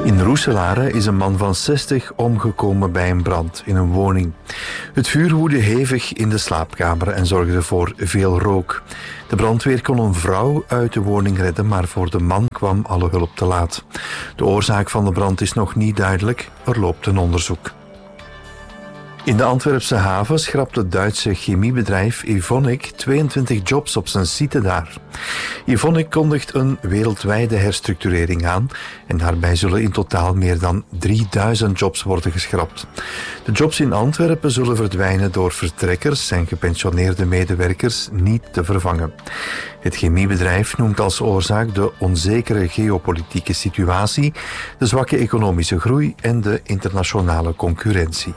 In Roeselare is een man van 60 omgekomen bij een brand in een woning. Het vuur woedde hevig in de slaapkamer en zorgde voor veel rook. De brandweer kon een vrouw uit de woning redden, maar voor de man kwam alle hulp te laat. De oorzaak van de brand is nog niet duidelijk. Er loopt een onderzoek. In de Antwerpse haven schrapt het Duitse chemiebedrijf Evonik 22 jobs op zijn site daar. Evonik kondigt een wereldwijde herstructurering aan en daarbij zullen in totaal meer dan 3000 jobs worden geschrapt. De jobs in Antwerpen zullen verdwijnen door vertrekkers en gepensioneerde medewerkers niet te vervangen. Het chemiebedrijf noemt als oorzaak de onzekere geopolitieke situatie, de zwakke economische groei en de internationale concurrentie.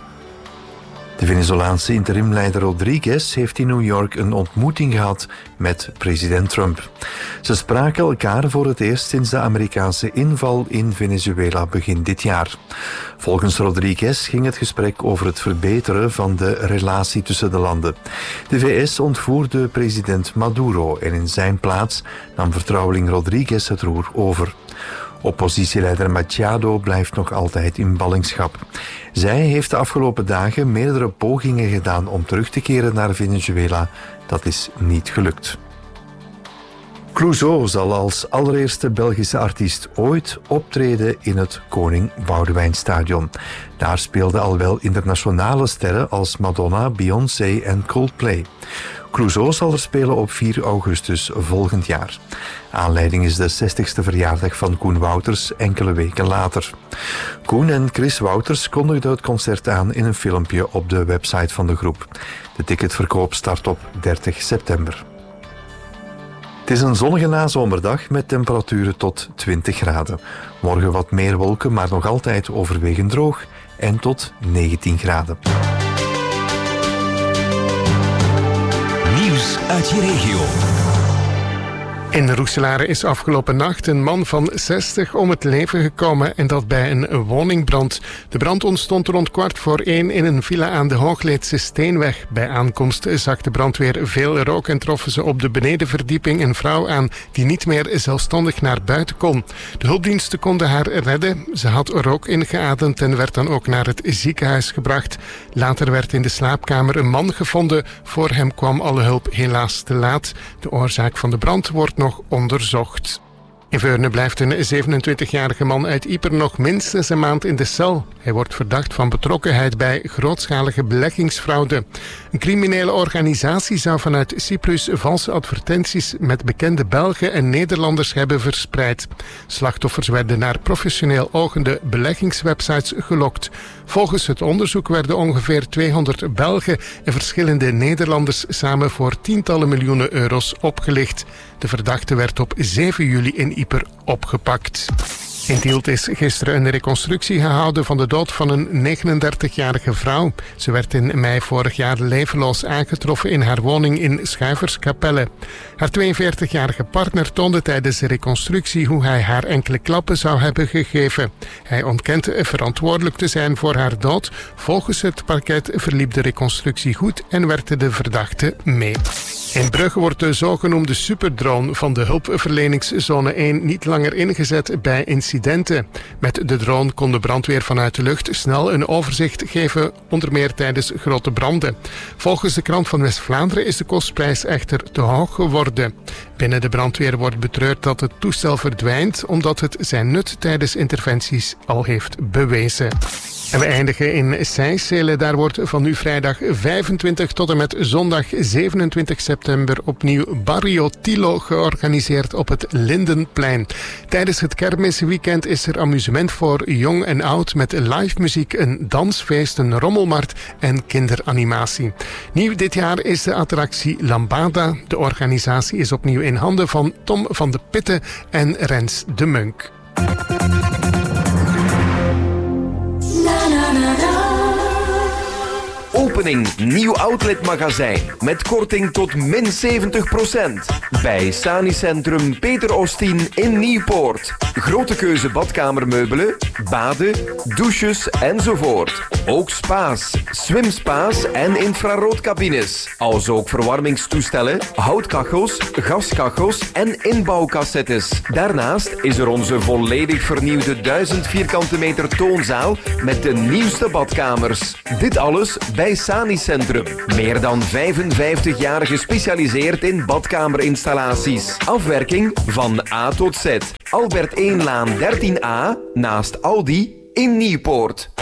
De Venezolaanse interimleider Rodriguez heeft in New York een ontmoeting gehad met president Trump. Ze spraken elkaar voor het eerst sinds de Amerikaanse inval in Venezuela begin dit jaar. Volgens Rodriguez ging het gesprek over het verbeteren van de relatie tussen de landen. De VS ontvoerde president Maduro en in zijn plaats nam vertrouweling Rodriguez het roer over. Oppositieleider Machado blijft nog altijd in ballingschap. Zij heeft de afgelopen dagen meerdere pogingen gedaan om terug te keren naar Venezuela. Dat is niet gelukt. Clouseau zal als allereerste Belgische artiest ooit optreden in het Koning Boudewijnstadion. Daar speelden al wel internationale sterren als Madonna, Beyoncé en Coldplay. Clouseau zal er spelen op 4 augustus volgend jaar. Aanleiding is de 60ste verjaardag van Koen Wouters enkele weken later. Koen en Chris Wouters kondigden het concert aan in een filmpje op de website van de groep. De ticketverkoop start op 30 september. Het is een zonnige nazomerdag met temperaturen tot 20 graden. Morgen wat meer wolken, maar nog altijd overwegend droog en tot 19 graden. Nieuws uit je regio. In Roeselare is afgelopen nacht een man van 60 om het leven gekomen en dat bij een woningbrand. De brand ontstond rond 1:15 in een villa aan de Hoogleedse Steenweg. Bij aankomst zag de brandweer veel rook en troffen ze op de benedenverdieping een vrouw aan die niet meer zelfstandig naar buiten kon. De hulpdiensten konden haar redden. Ze had rook ingeademd en werd dan ook naar het ziekenhuis gebracht. Later werd in de slaapkamer een man gevonden. Voor hem kwam alle hulp helaas te laat. De oorzaak van de brand wordt nog onderzocht. In Veurne blijft een 27-jarige man uit Ieper nog minstens een maand in de cel. Hij wordt verdacht van betrokkenheid bij grootschalige beleggingsfraude. Een criminele organisatie zou vanuit Cyprus valse advertenties met bekende Belgen en Nederlanders hebben verspreid. Slachtoffers werden naar professioneel ogende beleggingswebsites gelokt. Volgens het onderzoek werden ongeveer 200 Belgen en verschillende Nederlanders samen voor tientallen miljoenen euro's opgelicht. De verdachte werd op 7 juli in Ieper opgepakt. In Tielt is gisteren een reconstructie gehouden van de dood van een 39-jarige vrouw. Ze werd in mei vorig jaar levenloos aangetroffen in haar woning in Schuiverskapelle. Haar 42-jarige partner toonde tijdens de reconstructie hoe hij haar enkele klappen zou hebben gegeven. Hij ontkent verantwoordelijk te zijn voor haar dood. Volgens het parket verliep de reconstructie goed en werkte de verdachte mee. In Brugge wordt de zogenoemde superdrone van de hulpverleningszone 1 niet langer ingezet bij incidenten. Met de drone kon de brandweer vanuit de lucht snel een overzicht geven, onder meer tijdens grote branden. Volgens de krant van West-Vlaanderen is de kostprijs echter te hoog geworden. Binnen de brandweer wordt betreurd dat het toestel verdwijnt, omdat het zijn nut tijdens interventies al heeft bewezen. En we eindigen in Seysselen. Daar wordt van nu vrijdag 25 tot en met zondag 27 september opnieuw Barrio Tilo georganiseerd op het Lindenplein. Tijdens het kermisweekend is er amusement voor jong en oud met live muziek, een dansfeest, een rommelmarkt en kinderanimatie. Nieuw dit jaar is de attractie Lambada. De organisatie is opnieuw in handen van Tom van de Pitten en Rens de Munk. Opening nieuw outletmagazijn met korting tot min 70%. Bij Sani Centrum Peter Ostien in Nieuwpoort. Grote keuze badkamermeubelen, baden, douches enzovoort. Ook spa's, swimspa's en infraroodcabines. Als ook verwarmingstoestellen, houtkachels, gaskachels en inbouwcassettes. Daarnaast is er onze volledig vernieuwde 1000 vierkante meter toonzaal met de nieuwste badkamers. Dit alles bij Sani Centrum. Meer dan 55 jaar gespecialiseerd in badkamerinstallaties. Afwerking van A tot Z. Albert 1 Laan 13A naast Aldi in Nieuwpoort.